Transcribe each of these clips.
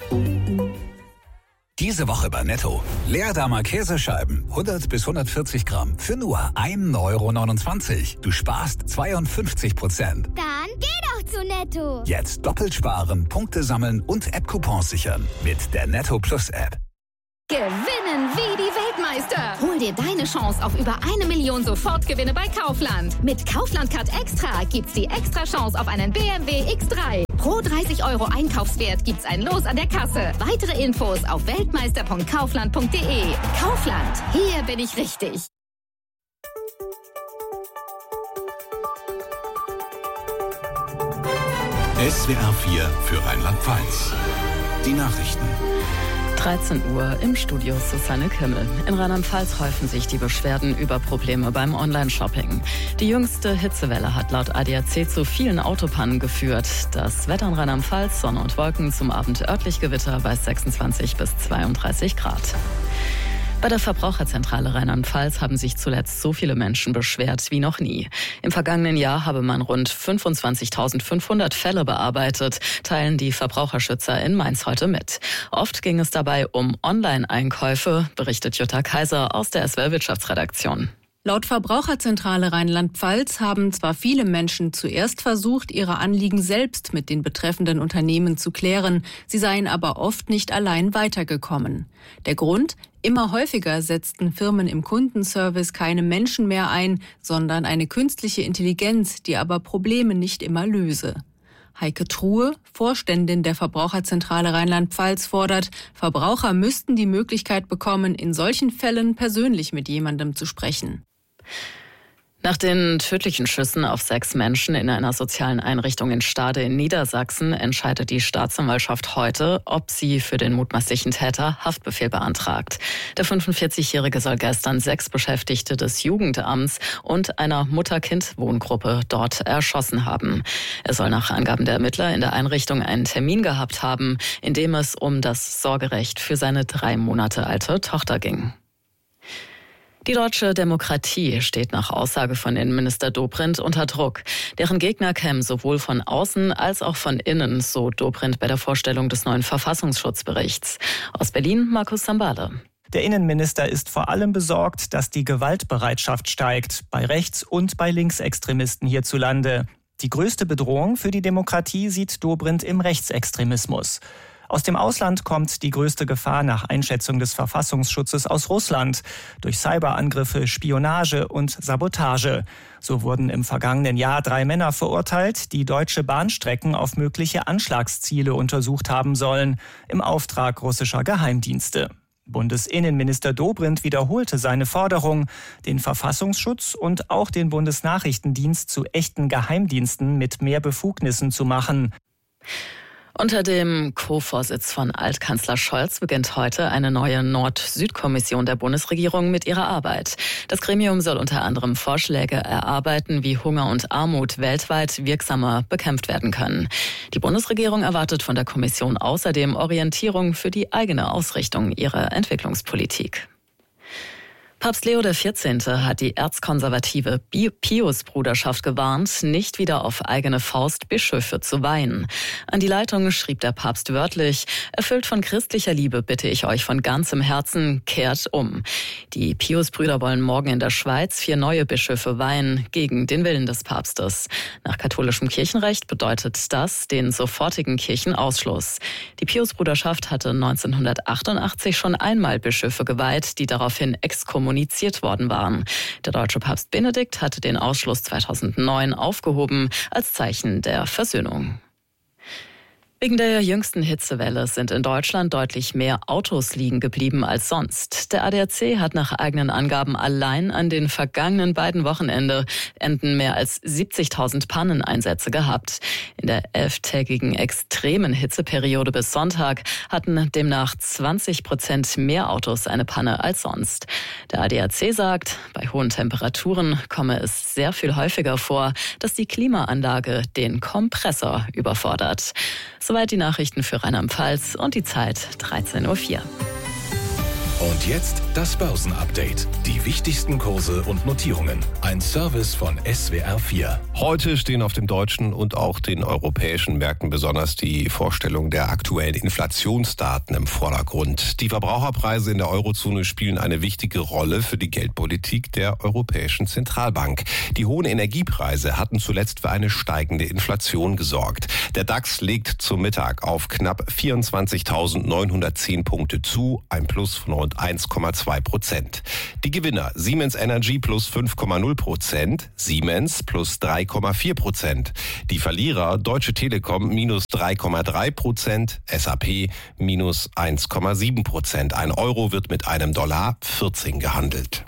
Diese Woche bei Netto. Leerdammer Käsescheiben, 100 bis 140 Gramm, für nur 1,29 €. Du sparst 52%. Dann geh doch zu Netto. Jetzt doppelt sparen, Punkte sammeln und App-Coupons sichern. Mit der Netto Plus App. Gewinnen wie die Weltmeister. Hol dir deine Chance auf über 1 Million Sofortgewinne bei Kaufland. Mit Kaufland Card Extra gibt's die extra Chance auf einen BMW X3. Pro 30 € Einkaufswert gibt's ein Los an der Kasse. Weitere Infos auf weltmeister.kaufland.de. Kaufland, hier bin ich richtig. SWR 4 für Rheinland-Pfalz. Die Nachrichten. 13 Uhr im Studio Susanne Kimmel. In Rheinland-Pfalz häufen sich die Beschwerden über Probleme beim Online-Shopping. Die jüngste Hitzewelle hat laut ADAC zu vielen Autopannen geführt. Das Wetter in Rheinland-Pfalz, Sonne und Wolken, zum Abend örtlich Gewitter bei 26 bis 32 Grad. Bei der Verbraucherzentrale Rheinland-Pfalz haben sich zuletzt so viele Menschen beschwert wie noch nie. Im vergangenen Jahr habe man rund 25.500 Fälle bearbeitet, teilen die Verbraucherschützer in Mainz heute mit. Oft ging es dabei um Online-Einkäufe, berichtet Jutta Kaiser aus der SWR Wirtschaftsredaktion. Laut Verbraucherzentrale Rheinland-Pfalz haben zwar viele Menschen zuerst versucht, ihre Anliegen selbst mit den betreffenden Unternehmen zu klären, sie seien aber oft nicht allein weitergekommen. Der Grund? Immer häufiger setzten Firmen im Kundenservice keine Menschen mehr ein, sondern eine künstliche Intelligenz, die aber Probleme nicht immer löse. Heike Truhe, Vorständin der Verbraucherzentrale Rheinland-Pfalz, fordert, Verbraucher müssten die Möglichkeit bekommen, in solchen Fällen persönlich mit jemandem zu sprechen. Nach den tödlichen Schüssen auf 6 Menschen in einer sozialen Einrichtung in Stade in Niedersachsen entscheidet die Staatsanwaltschaft heute, ob sie für den mutmaßlichen Täter Haftbefehl beantragt. Der 45-Jährige soll gestern 6 Beschäftigte des Jugendamts und einer Mutter-Kind-Wohngruppe dort erschossen haben. Er soll nach Angaben der Ermittler in der Einrichtung einen Termin gehabt haben, in dem es um das Sorgerecht für seine 3 Monate alte Tochter ging. Die deutsche Demokratie steht nach Aussage von Innenminister Dobrindt unter Druck. Deren Gegner kämen sowohl von außen als auch von innen, so Dobrindt bei der Vorstellung des neuen Verfassungsschutzberichts. Aus Berlin, Markus Sambale. Der Innenminister ist vor allem besorgt, dass die Gewaltbereitschaft steigt, bei Rechts- und bei Linksextremisten hierzulande. Die größte Bedrohung für die Demokratie sieht Dobrindt im Rechtsextremismus. Aus dem Ausland kommt die größte Gefahr nach Einschätzung des Verfassungsschutzes aus Russland durch Cyberangriffe, Spionage und Sabotage. So wurden im vergangenen Jahr 3 Männer verurteilt, die deutsche Bahnstrecken auf mögliche Anschlagsziele untersucht haben sollen, im Auftrag russischer Geheimdienste. Bundesinnenminister Dobrindt wiederholte seine Forderung, den Verfassungsschutz und auch den Bundesnachrichtendienst zu echten Geheimdiensten mit mehr Befugnissen zu machen. Unter dem Co-Vorsitz von Altkanzler Scholz beginnt heute eine neue Nord-Süd-Kommission der Bundesregierung mit ihrer Arbeit. Das Gremium soll unter anderem Vorschläge erarbeiten, wie Hunger und Armut weltweit wirksamer bekämpft werden können. Die Bundesregierung erwartet von der Kommission außerdem Orientierung für die eigene Ausrichtung ihrer Entwicklungspolitik. Papst Leo XIV. Hat die erzkonservative Pius-Bruderschaft gewarnt, nicht wieder auf eigene Faust Bischöfe zu weihen. An die Leitung schrieb der Papst wörtlich: Erfüllt von christlicher Liebe bitte ich euch von ganzem Herzen, kehrt um. Die Pius-Brüder wollen morgen in der Schweiz 4 neue Bischöfe weihen, gegen den Willen des Papstes. Nach katholischem Kirchenrecht bedeutet das den sofortigen Kirchenausschluss. Die Pius-Bruderschaft hatte 1988 schon einmal Bischöfe geweiht, die daraufhin exkommuniziert worden waren. Der deutsche Papst Benedikt hatte den Ausschluss 2009 aufgehoben als Zeichen der Versöhnung. Wegen der jüngsten Hitzewelle sind in Deutschland deutlich mehr Autos liegen geblieben als sonst. Der ADAC hat nach eigenen Angaben allein an den vergangenen beiden Wochenenden mehr als 70.000 Panneneinsätze gehabt. In der 11-tägigen extremen Hitzeperiode bis Sonntag hatten demnach 20% mehr Autos eine Panne als sonst. Der ADAC sagt, bei hohen Temperaturen komme es sehr viel häufiger vor, dass die Klimaanlage den Kompressor überfordert. Soweit die Nachrichten für Rheinland-Pfalz und die Zeit 13:04 Uhr. Und jetzt das Börsenupdate. Die wichtigsten Kurse und Notierungen. Ein Service von SWR 4. Heute stehen auf den deutschen und auch den europäischen Märkten besonders die Vorstellung der aktuellen Inflationsdaten im Vordergrund. Die Verbraucherpreise in der Eurozone spielen eine wichtige Rolle für die Geldpolitik der Europäischen Zentralbank. Die hohen Energiepreise hatten zuletzt für eine steigende Inflation gesorgt. Der DAX legt zum Mittag auf knapp 24.910 Punkte zu, ein Plus von rund 1,2%. Die Gewinner: Siemens Energy plus 5,0%, Siemens plus 3,4%. Die Verlierer: Deutsche Telekom minus 3,3%, SAP minus 1,7%. Ein Euro wird mit einem Dollar 14 gehandelt.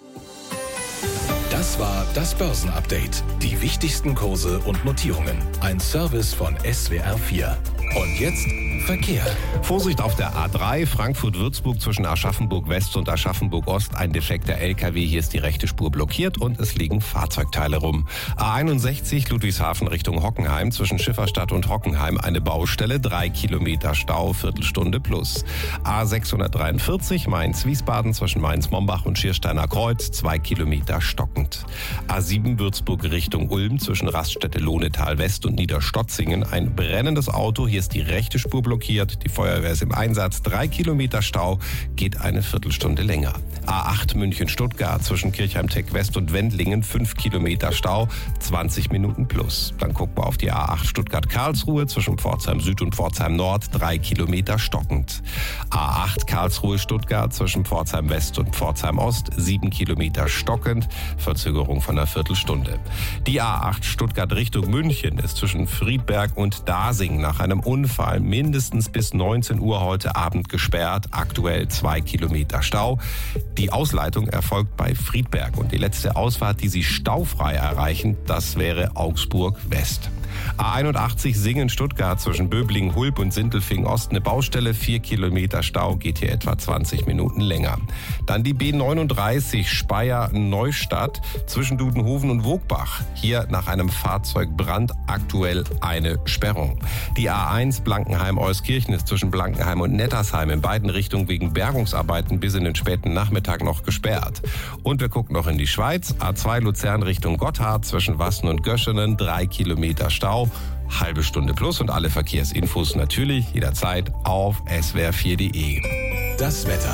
Das war das Börsenupdate. Die wichtigsten Kurse und Notierungen. Ein Service von SWR 4. Und jetzt Verkehr. Vorsicht auf der A3 Frankfurt-Würzburg zwischen Aschaffenburg-West und Aschaffenburg-Ost. Ein defekter LKW, hier ist die rechte Spur blockiert und es liegen Fahrzeugteile rum. A61 Ludwigshafen Richtung Hockenheim zwischen Schifferstadt und Hockenheim eine Baustelle, 3 Kilometer Stau, Viertelstunde plus. A643 Mainz-Wiesbaden zwischen Mainz-Mombach und Schiersteiner Kreuz, 2 Kilometer stockend. A7 Würzburg Richtung Ulm zwischen Raststätte-Lohnetal-West und Niederstotzingen ein brennendes Auto, hier ist die rechte Spur blockiert, die Feuerwehr ist im Einsatz, 3 Kilometer Stau, geht eine Viertelstunde länger. A8 München-Stuttgart zwischen Kirchheim-Tech-West und Wendlingen, 5 Kilometer Stau, 20 Minuten plus. Dann gucken wir auf die A8 Stuttgart-Karlsruhe zwischen Pforzheim-Süd und Pforzheim-Nord, 3 Kilometer stockend. A8 Karlsruhe-Stuttgart zwischen Pforzheim-West und Pforzheim-Ost, 7 Kilometer stockend, Verzögerung von einer Viertelstunde. Die A8 Stuttgart Richtung München ist zwischen Friedberg und Dasing nach einem Unfall mindestens bis 19 Uhr heute Abend gesperrt. Aktuell 2 Kilometer Stau. Die Ausleitung erfolgt bei Friedberg und die letzte Ausfahrt, die Sie staufrei erreichen, das wäre Augsburg West. A81 Singen-Stuttgart zwischen Böblingen, Hulb und Sindelfingen-Ost eine Baustelle, 4 Kilometer Stau, geht hier etwa 20 Minuten länger. Dann die B39 Speyer-Neustadt zwischen Dudenhofen und Wogbach. Hier nach einem Fahrzeugbrand aktuell eine Sperrung. Die A1 Blankenheim-Euskirchen ist zwischen Blankenheim und Nettersheim in beiden Richtungen wegen Bergungsarbeiten bis in den späten Nachmittag noch gesperrt. Und wir gucken noch in die Schweiz. A2 Luzern Richtung Gotthard zwischen Wassen und Göschenen, 3 Kilometer Stau, halbe Stunde plus und alle Verkehrsinfos natürlich jederzeit auf swr4.de. Das Wetter.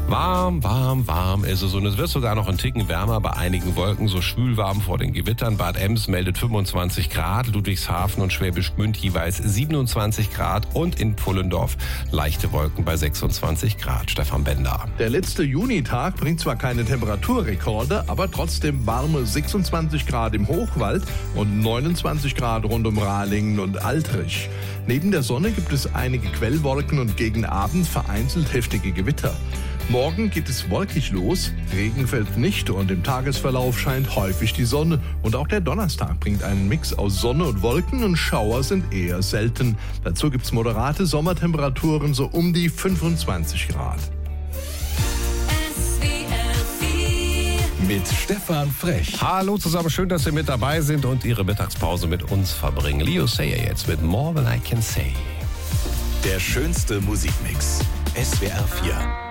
Warm ist es und es wird sogar noch ein Ticken wärmer bei einigen Wolken, so schwülwarm vor den Gewittern. Bad Ems meldet 25 Grad, Ludwigshafen und Schwäbisch Gmünd jeweils 27 Grad und in Pfullendorf leichte Wolken bei 26 Grad. Stefan Bender. Der letzte Junitag bringt zwar keine Temperaturrekorde, aber trotzdem warme 26 Grad im Hochwald und 29 Grad rund um Rahlingen und Altrich. Neben der Sonne gibt es einige Quellwolken und gegen Abend vereinzelt heftige Gewitter. Morgen geht es wolkig los, Regen fällt nicht und im Tagesverlauf scheint häufig die Sonne. Und auch der Donnerstag bringt einen Mix aus Sonne und Wolken und Schauer sind eher selten. Dazu gibt es moderate Sommertemperaturen so um die 25 Grad. Mit Stefan Frech. Hallo zusammen, schön, dass Sie mit dabei sind und Ihre Mittagspause mit uns verbringen. Leo Sayer jetzt mit More Than I Can Say. Der schönste Musikmix. SWR 4.